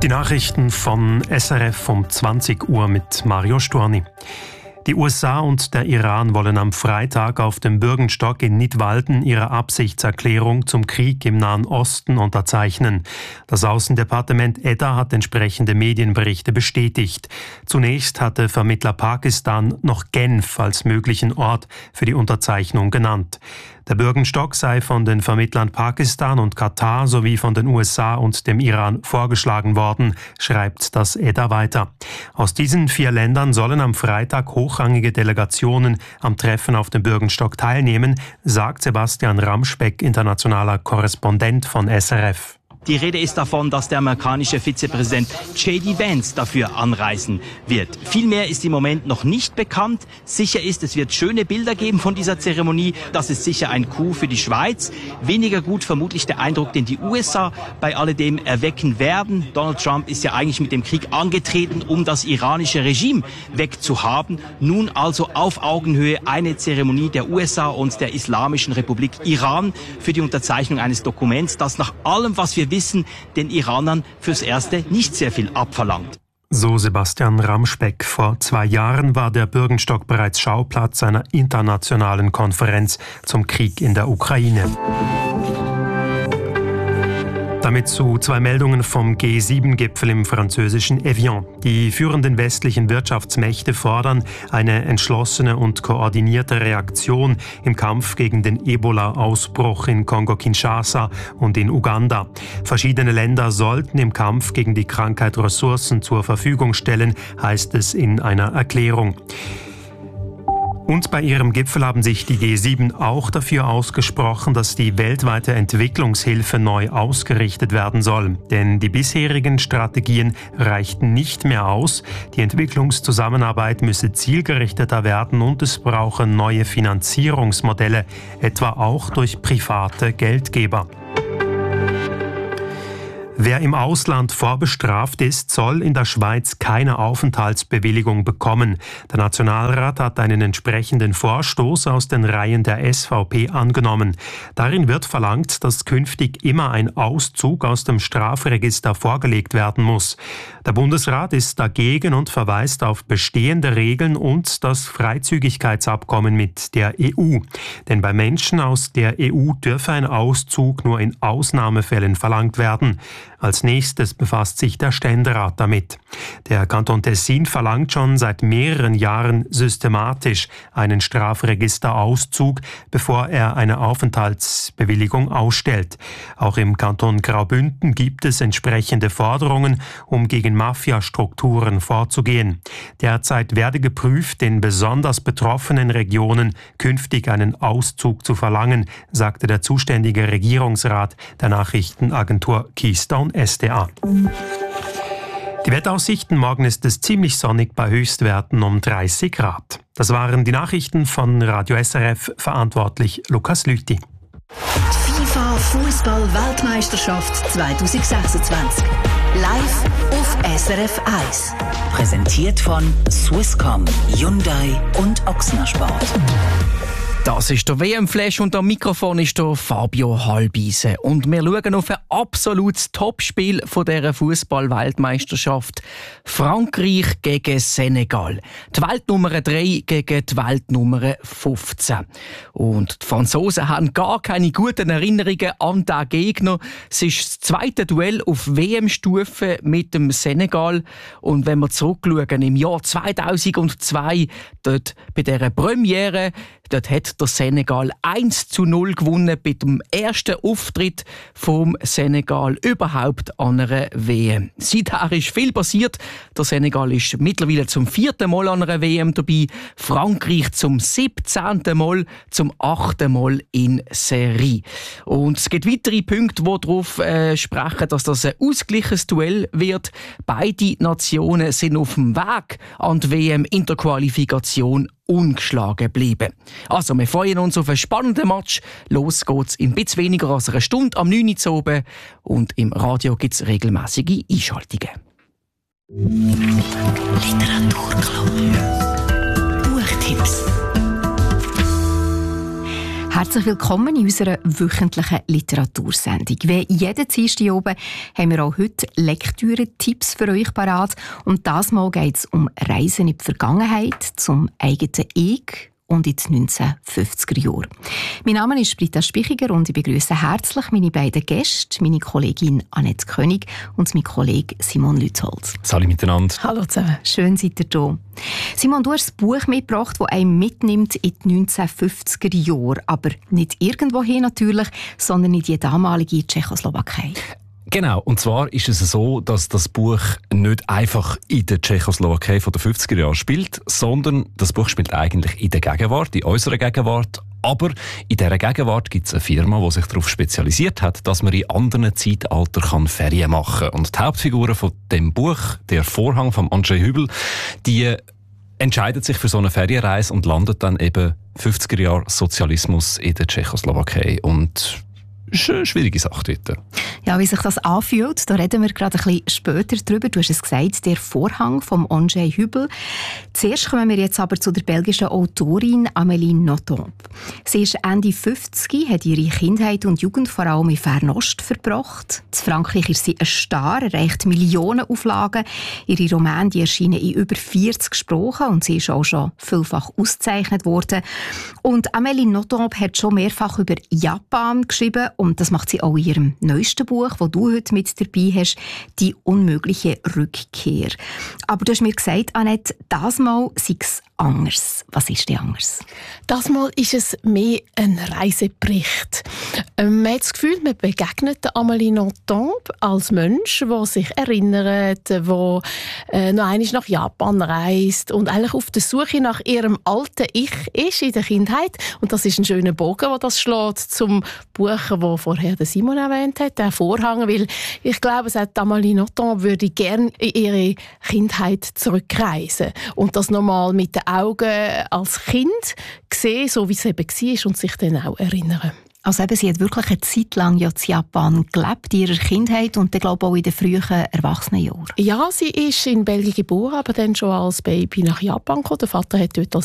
Die Nachrichten von SRF um 20 Uhr mit Mario Storni. Die USA und der Iran wollen am Freitag auf dem Bürgenstock in Nidwalden ihre Absichtserklärung zum Krieg im Nahen Osten unterzeichnen. Das Außendepartement EDA hat entsprechende Medienberichte bestätigt. Zunächst hatte Vermittler Pakistan noch Genf als möglichen Ort für die Unterzeichnung genannt. Der Bürgenstock sei von den Vermittlern Pakistan und Katar sowie von den USA und dem Iran vorgeschlagen worden, schreibt das EDA weiter. Aus diesen 4 Ländern sollen am Freitag hochrangige Delegationen am Treffen auf dem Bürgenstock teilnehmen, sagt Sebastian Ramspeck, internationaler Korrespondent von SRF. Die Rede ist davon, dass der amerikanische Vizepräsident J.D. Vance dafür anreisen wird. Viel mehr ist im Moment noch nicht bekannt. Sicher ist, es wird schöne Bilder geben von dieser Zeremonie. Das ist sicher ein Coup für die Schweiz. Weniger gut vermutlich der Eindruck, den die USA bei alledem erwecken werden. Donald Trump ist ja eigentlich mit dem Krieg angetreten, um das iranische Regime wegzuhaben. Nun also auf Augenhöhe eine Zeremonie der USA und der Islamischen Republik Iran für die Unterzeichnung eines Dokuments, das nach allem, was wir wissen, den Iranern fürs Erste nicht sehr viel abverlangt. So Sebastian Ramspeck. Vor 2 Jahren war der Bürgenstock bereits Schauplatz einer internationalen Konferenz zum Krieg in der Ukraine. Damit zu 2 Meldungen vom G7-Gipfel im französischen Evian. Die führenden westlichen Wirtschaftsmächte fordern eine entschlossene und koordinierte Reaktion im Kampf gegen den Ebola-Ausbruch in Kongo-Kinshasa und in Uganda. Verschiedene Länder sollten im Kampf gegen die Krankheit Ressourcen zur Verfügung stellen, heißt es in einer Erklärung. Und bei ihrem Gipfel haben sich die G7 auch dafür ausgesprochen, dass die weltweite Entwicklungshilfe neu ausgerichtet werden soll. Denn die bisherigen Strategien reichten nicht mehr aus. Die Entwicklungszusammenarbeit müsse zielgerichteter werden und es brauche neue Finanzierungsmodelle, etwa auch durch private Geldgeber. Wer im Ausland vorbestraft ist, soll in der Schweiz keine Aufenthaltsbewilligung bekommen. Der Nationalrat hat einen entsprechenden Vorstoß aus den Reihen der SVP angenommen. Darin wird verlangt, dass künftig immer ein Auszug aus dem Strafregister vorgelegt werden muss. Der Bundesrat ist dagegen und verweist auf bestehende Regeln und das Freizügigkeitsabkommen mit der EU. Denn bei Menschen aus der EU dürfe ein Auszug nur in Ausnahmefällen verlangt werden. Als nächstes befasst sich der Ständerat damit. Der Kanton Tessin verlangt schon seit mehreren Jahren systematisch einen Strafregisterauszug, bevor er eine Aufenthaltsbewilligung ausstellt. Auch im Kanton Graubünden gibt es entsprechende Forderungen, um gegen Mafiastrukturen vorzugehen. Derzeit werde geprüft, in besonders betroffenen Regionen künftig einen Auszug zu verlangen, sagte der zuständige Regierungsrat der Nachrichtenagentur Keystone SDA. Die Wetteraussichten: Morgen ist es ziemlich sonnig bei Höchstwerten um 30 Grad. Das waren die Nachrichten von Radio SRF, verantwortlich Lukas Lüthi. Die FIFA Fußball-Weltmeisterschaft 2026. Live auf SRF 1. Präsentiert von Swisscom, Hyundai und Ochsner Sport. Das ist der WM-Flash und am Mikrofon ist der Fabio Halbise. Und wir schauen auf ein absolutes Topspiel von dieser Fußball-Weltmeisterschaft. Frankreich gegen Senegal. Die Weltnummer 3 gegen die Weltnummer 15. Und die Franzosen haben gar keine guten Erinnerungen an diesen Gegner. Es ist das zweite Duell auf WM-Stufe mit dem Senegal. Und wenn wir zurückschauen im Jahr 2002, dort bei dieser Premiere, dort hat der Senegal 1:0 gewonnen bei dem ersten Auftritt vom Senegal überhaupt an einer WM. Seither ist viel passiert. Der Senegal ist mittlerweile zum 4. Mal an einer WM dabei. Frankreich zum 17. Mal, zum 8. Mal in Serie. Und es gibt weitere Punkte, die darauf sprechen, dass das ein ausgeglichenes Duell wird. Beide Nationen sind auf dem Weg an die WM in der Qualifikation ungeschlagen bleiben. Also, wir freuen uns auf einen spannenden Match. Los geht's in ein bisschen weniger als einer Stunde am 9 Uhr oben. Und im Radio gibt es regelmäßige Einschaltungen. Literaturclub. Buchtipps. Herzlich willkommen in unserer wöchentlichen Literatursendung. Wie jeden Dienstag oben haben wir auch heute Lektüre-Tipps für euch parat. Und das Mal geht es um Reisen in die Vergangenheit, zum eigenen Ich und in die 1950er Jahre. Mein Name ist Britta Spichiger und ich begrüße herzlich meine beiden Gäste, meine Kollegin Annette König und mein Kollege Simon Lütholz. Salut miteinander. Hallo zusammen. Schön seid ihr da. Simon, du hast ein Buch mitgebracht, das einen mitnimmt in die 1950er Jahre. Aber nicht irgendwohin natürlich, sondern in die damalige Tschechoslowakei. Genau, und zwar ist es so, dass das Buch nicht einfach in der Tschechoslowakei von den 50er Jahren spielt, sondern das Buch spielt eigentlich in der Gegenwart, in unserer Gegenwart. Aber in dieser Gegenwart gibt es eine Firma, die sich darauf spezialisiert hat, dass man in anderen Zeitaltern Ferien machen kann. Und die Hauptfiguren von dem Buch, der Vorhang von Andrzej Hübel, die entscheidet sich für so eine Ferienreise und landet dann eben 50er Jahre Sozialismus in der Tschechoslowakei. Und das ist eine schwierige Sache dort. Ja, wie sich das anfühlt, da reden wir gerade ein bisschen später drüber. Du hast es gesagt, der Vorhang von Andrzej Hübel. Zuerst kommen wir jetzt aber zu der belgischen Autorin Amélie Nothomb. Sie ist Ende 50, hat ihre Kindheit und Jugend vor allem in Fernost verbracht. In Frankreich ist sie ein Star, erreicht Millionenauflagen. Ihre Romane die erschienen in über 40 Sprachen und sie ist auch schon vielfach ausgezeichnet worden. Und Amélie Nothomb hat schon mehrfach über Japan geschrieben und das macht sie auch in ihrem neuesten Buch, das du heute mit dabei hast, «Die unmögliche Rückkehr». Aber du hast mir gesagt, Annette, das Mal sei es anders. Was ist denn anders? Das Mal ist es mehr ein Reisebericht. Man hat das Gefühl, man begegnet Amélie Nothomb als Mensch, der sich erinnert, der noch einmal nach Japan reist und eigentlich auf der Suche nach ihrem alten Ich ist in der Kindheit. Und das ist ein schöner Bogen, der das schlägt zum Buch, das vorher Simon erwähnt hat, der Vorhang. Weil ich glaube, Amélie Nothomb würde gerne in ihre Kindheit zurückreisen und das nochmal mit den Augen als Kind sehen, so wie es eben war, und sich dann auch erinnern. Also eben, sie hat wirklich eine Zeit lang in Japan gelebt, in ihrer Kindheit und dann glaube ich auch in den frühen Erwachsenenjahren. Ja, sie ist in Belgien geboren, aber dann schon als Baby nach Japan gekommen. Der Vater hat dort als